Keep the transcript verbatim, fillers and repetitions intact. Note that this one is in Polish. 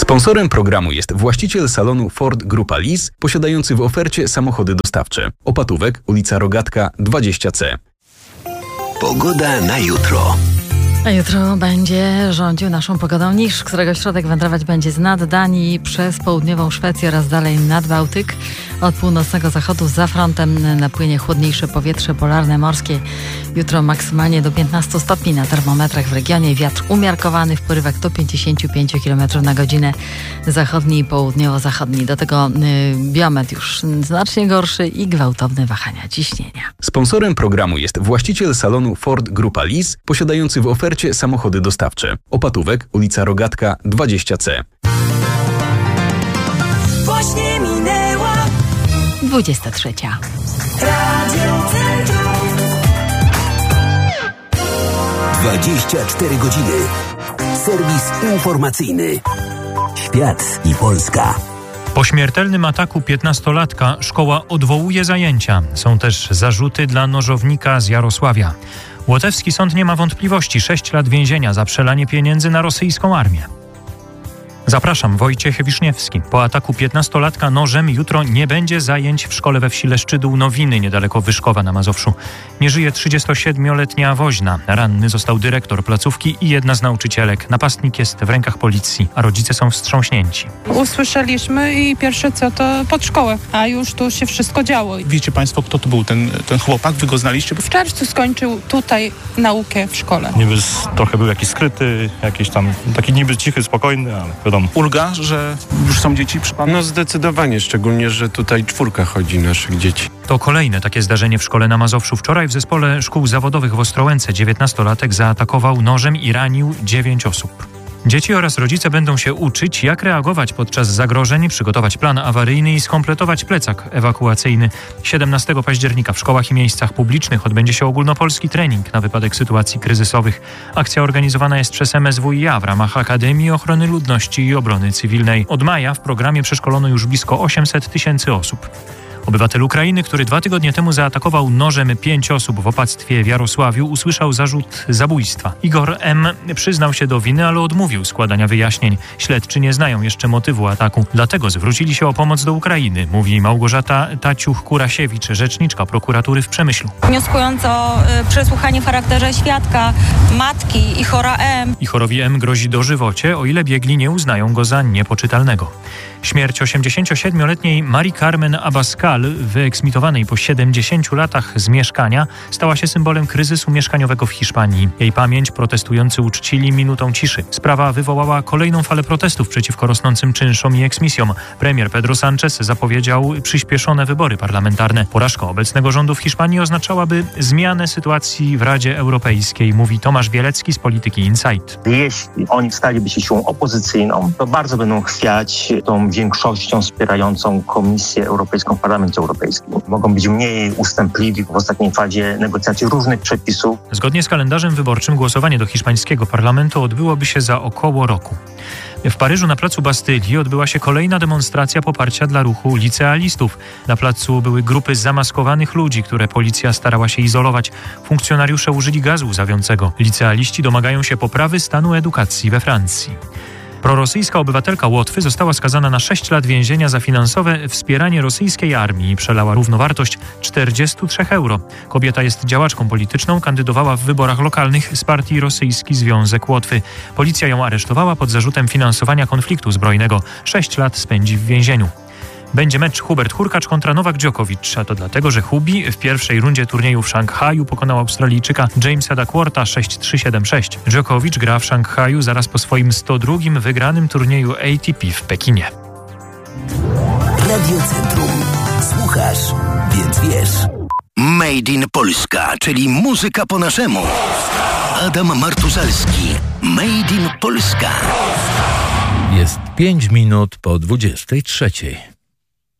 Sponsorem programu jest właściciel salonu Ford Grupa Lease, posiadający w ofercie samochody dostawcze. Opatówek, ulica Rogatka dwadzieścia C. Pogoda na jutro. A jutro będzie rządził naszą pogodą niż, którego środek wędrować będzie z nad Danii przez południową Szwecję oraz dalej nad Bałtyk. Od północnego zachodu za frontem napłynie chłodniejsze powietrze polarne morskie. Jutro maksymalnie do piętnastu stopni na termometrach w regionie. Wiatr umiarkowany w porywach do pięćdziesiąt pięć kilometrów na godzinę. Zachodni i południowo-zachodni. Do tego y, biometr już znacznie gorszy i gwałtowne wahania ciśnienia. Sponsorem programu jest właściciel salonu Ford Grupa Lease, posiadający w ofercie samochody dostawcze. Opatówek, ulica Rogatka dwadzieścia C. Właśnie minęła dwudziesta trzecia. Radio Centrum. dwadzieścia cztery godziny. Serwis informacyjny. Świat i Polska. Po śmiertelnym ataku piętnastolatka szkoła odwołuje zajęcia. Są też zarzuty dla nożownika z Jarosławia. Łotewski sąd nie ma wątpliwości. Sześć lat więzienia za przelanie pieniędzy na rosyjską armię. Zapraszam, Wojciech Wiszniewski. Po ataku piętnastolatka nożem jutro nie będzie zajęć w szkole we wsi Leszczydół Nowiny, niedaleko Wyszkowa na Mazowszu. Nie żyje trzydziestosiedmioletnia woźna. Ranny został dyrektor placówki i jedna z nauczycielek. Napastnik jest w rękach policji, a rodzice są wstrząśnięci. Usłyszeliśmy i pierwsze co to pod szkołę, a już tu się wszystko działo. Wiecie państwo, kto to był ten, ten chłopak? Wy go znaliście? W czerwcu skończył tutaj naukę w szkole. Niby z, trochę był jakiś skryty, jakiś tam taki niby cichy, spokojny, ale wiadomo. Ulga, że już są dzieci przy panu? No zdecydowanie, szczególnie, że tutaj czwórka chodzi naszych dzieci. To kolejne takie zdarzenie w szkole na Mazowszu. Wczoraj w zespole szkół zawodowych w Ostrołęce dziewiętnastolatek zaatakował nożem i ranił dziewięć osób. Dzieci oraz rodzice będą się uczyć, jak reagować podczas zagrożeń, przygotować plan awaryjny i skompletować plecak ewakuacyjny. siedemnastego października w szkołach i miejscach publicznych odbędzie się ogólnopolski trening na wypadek sytuacji kryzysowych. Akcja organizowana jest przez M S W i A w ramach Akademii Ochrony Ludności i Obrony Cywilnej. Od maja w programie przeszkolono już blisko osiemset tysięcy osób. Obywatel Ukrainy, który dwa tygodnie temu zaatakował nożem pięć osób w opactwie w Jarosławiu, usłyszał zarzut zabójstwa. Igor M. przyznał się do winy, ale odmówił składania wyjaśnień. Śledczy nie znają jeszcze motywu ataku, dlatego zwrócili się o pomoc do Ukrainy, mówi Małgorzata Taciuch-Kurasiewicz, rzeczniczka prokuratury w Przemyślu. Wnioskując o y, przesłuchanie w charakterze świadka matki Ichora M. Ichorowi M. grozi dożywocie, o ile biegli nie uznają go za niepoczytalnego. Śmierć osiemdziesięciosiedmioletniej Marii Carmen Abascal, wyeksmitowanej po siedemdziesięciu latach z mieszkania, stała się symbolem kryzysu mieszkaniowego w Hiszpanii. Jej pamięć protestujący uczcili minutą ciszy. Sprawa wywołała kolejną falę protestów przeciwko rosnącym czynszom i eksmisjom. Premier Pedro Sánchez zapowiedział przyspieszone wybory parlamentarne. Porażka obecnego rządu w Hiszpanii oznaczałaby zmianę sytuacji w Radzie Europejskiej, mówi Tomasz Bielecki z Polityki Insight. Jeśli oni staliby się siłą opozycyjną, to bardzo będą chwiać tą większością wspierającą Komisję Europejską w Parlamencie Europejskim. Mogą być mniej ustępliwi w ostatniej fazie negocjacji różnych przepisów. Zgodnie z kalendarzem wyborczym głosowanie do hiszpańskiego parlamentu odbyłoby się za około roku. W Paryżu na placu Bastylii odbyła się kolejna demonstracja poparcia dla ruchu licealistów. Na placu były grupy zamaskowanych ludzi, które policja starała się izolować. Funkcjonariusze użyli gazu łzawiącego. Licealiści domagają się poprawy stanu edukacji we Francji. Prorosyjska obywatelka Łotwy została skazana na sześć lat więzienia za finansowe wspieranie rosyjskiej armii. Przelała równowartość czterdzieści trzy euro. Kobieta jest działaczką polityczną, kandydowała w wyborach lokalnych z partii Rosyjski Związek Łotwy. Policja ją aresztowała pod zarzutem finansowania konfliktu zbrojnego. Sześć lat spędzi w więzieniu. Będzie mecz Hubert Hurkacz kontra Nowak Djokovic, a to dlatego, że Hubi w pierwszej rundzie turnieju w Szanghaju pokonał Australijczyka Jamesa Duckwortha sześć trzy siedem sześć. Djokovic gra w Szanghaju zaraz po swoim sto drugim wygranym turnieju A T P w Pekinie. Radio Centrum. Słuchasz, więc wiesz. Made in Polska, czyli muzyka po naszemu. Adam Martuzalski. Made in Polska. Jest pięć minut po dwudziestej trzeciej.